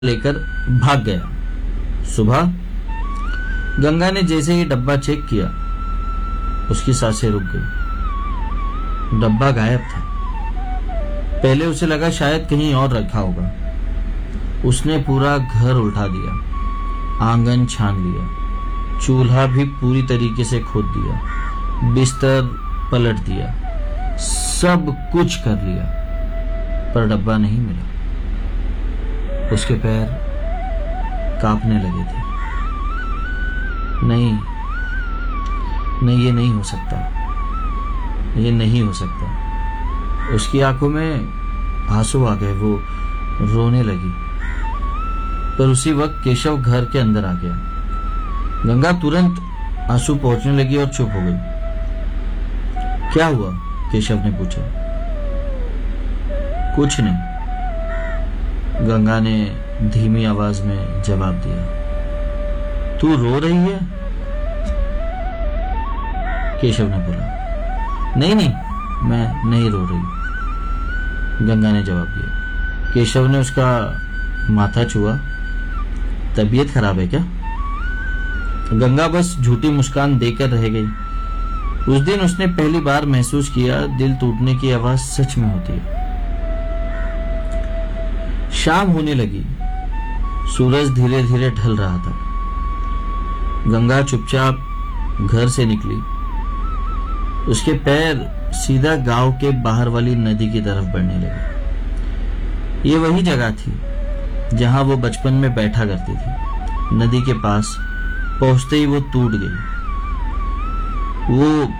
लेकर भाग गया। सुबह गंगा ने जैसे ही डब्बा चेक किया, उसकी सांसें रुक गई। डब्बा गायब था। पहले उसे लगा शायद कहीं और रखा होगा। उसने पूरा घर उल्टा दिया, आंगन छान लिया, चूल्हा भी पूरी तरीके से खोद दिया, बिस्तर पलट दिया, सब कुछ कर लिया, पर डब्बा नहीं मिला। उसके पैर कांपने लगे थे। नहीं, ये नहीं हो सकता, ये नहीं हो सकता। उसकी आंखों में आंसू आ गए। वो रोने लगी, पर उसी वक्त केशव घर के अंदर आ गया। गंगा तुरंत आंसू पोंछने लगी और चुप हो गई। क्या हुआ? केशव ने पूछा। कुछ नहीं, गंगा ने धीमी आवाज में जवाब दिया। तू रो रही है? केशव ने बोला। नहीं, मैं नहीं रो रही, गंगा ने जवाब दिया। केशव ने उसका माथा छुआ। तबीयत खराब है क्या? गंगा बस झूठी मुस्कान देकर रह गई। उस दिन उसने पहली बार महसूस किया दिल टूटने की आवाज सच में होती है। शाम होने लगी। सूरज धीरे धीरे ढल रहा था। गंगा चुपचाप घर से निकली। उसके पैर सीधा गांव के बाहर वाली नदी की तरफ बढ़ने लगे। ये वही जगह थी जहां वो बचपन में बैठा करती थी। नदी के पास पहुंचते ही वो टूट गई। वो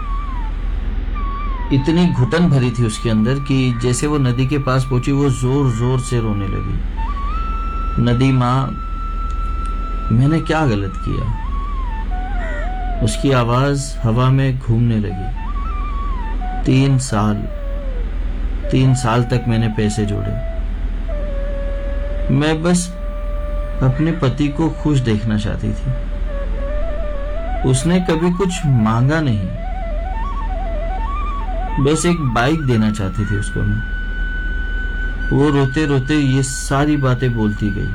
इतनी घुटन भरी थी उसके अंदर कि जैसे वो नदी के पास पहुंची, वो जोर जोर से रोने लगी। नदी माँ, मैंने क्या गलत किया? उसकी आवाज हवा में घूमने लगी। 3 साल तक मैंने पैसे जोड़े। मैं बस अपने पति को खुश देखना चाहती थी। उसने कभी कुछ मांगा नहीं, बस एक बाइक देना चाहती थी उसको मैं। वो रोते रोते ये सारी बातें बोलती गई।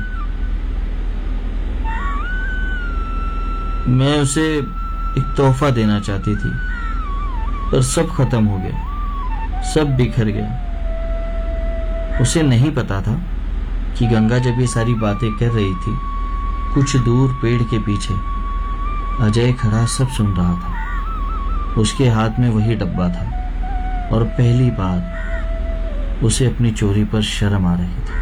मैं उसे एक तोहफा देना चाहती थी, पर सब खत्म हो गया, सब बिखर गया। उसे नहीं पता था कि गंगा जब ये सारी बातें कर रही थी, कुछ दूर पेड़ के पीछे अजय खड़ा सब सुन रहा था। उसके हाथ में वही डब्बा था और पहली बार उसे अपनी चोरी पर शर्म आ रही थी।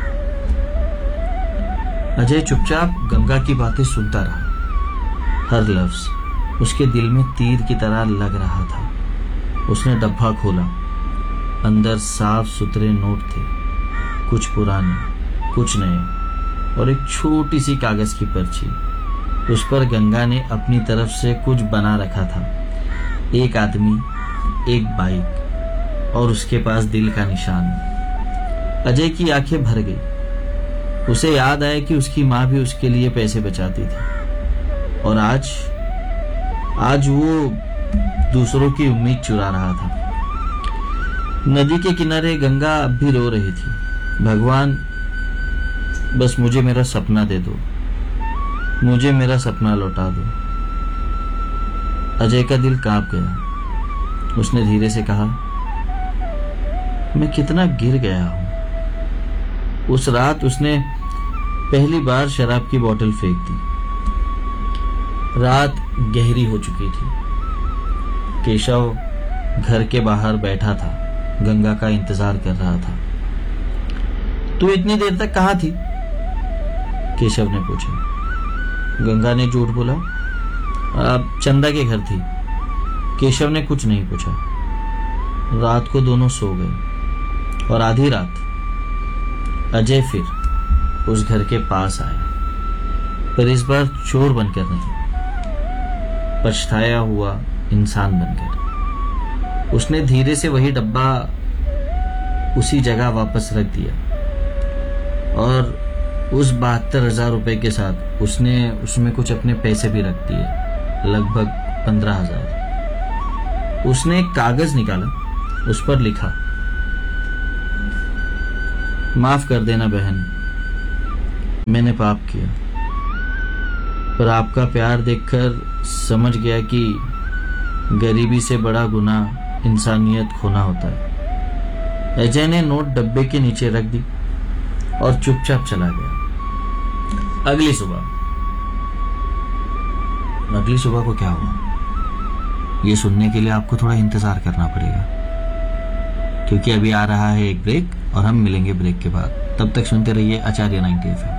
अजय चुपचाप गंगा की बातें सुनता रहा। हर लफ्ज उसके दिल में तीर की तरह लग रहा था। उसने डब्बा खोला। अंदर साफ सुथरे नोट थे, कुछ पुराने, कुछ नए, और एक छोटी सी कागज की पर्ची। उस पर गंगा ने अपनी तरफ से कुछ बना रखा था। एक आदमी, एक बाइक और उसके पास दिल का निशान। अजय की आंखें भर गई। उसे याद आया कि उसकी माँ भी उसके लिए पैसे बचाती थी, और आज वो दूसरों की उम्मीद चुरा रहा था। नदी के किनारे गंगा अब भी रो रही थी। भगवान, बस मुझे मेरा सपना दे दो, मुझे मेरा सपना लौटा दो। अजय का दिल कांप गया। उसने धीरे से कहा, मैं कितना गिर गया हूं। उस रात उसने पहली बार शराब की बोतल फेंक दी। रात गहरी हो चुकी थी। केशव घर के बाहर बैठा था, गंगा का इंतजार कर रहा था। तू इतनी देर तक कहाँ थी? केशव ने पूछा। गंगा ने झूठ बोला। अब चंदा के घर थी। केशव ने कुछ नहीं पूछा। रात को दोनों सो गए, और आधी रात अजय फिर उस घर के पास आया, पर इस बार चोर बनकर नहीं, पछताया हुआ इंसान बनकर। उसने धीरे से वही डब्बा उसी जगह वापस रख दिया, और उस 72,000 रुपए के साथ उसने उसमें कुछ अपने पैसे भी रख दिए, लगभग 15,000। उसने एक कागज निकाला, उस पर लिखा, माफ कर देना बहन, मैंने पाप किया, पर आपका प्यार देखकर समझ गया कि गरीबी से बड़ा गुनाह इंसानियत खोना होता है। अजय ने नोट डब्बे के नीचे रख दी और चुपचाप चला गया। अगली सुबह को क्या हुआ, ये सुनने के लिए आपको थोड़ा इंतजार करना पड़ेगा, क्योंकि अभी आ रहा है एक ब्रेक और हम मिलेंगे ब्रेक के बाद। तब तक सुनते रहिए आचार्य 90 FM।